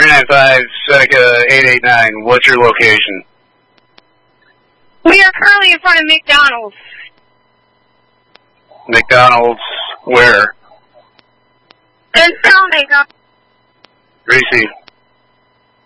395 Seneca 889. What's your location? We are currently in front of McDonald's. McDonald's where? In Salmaker. Receive.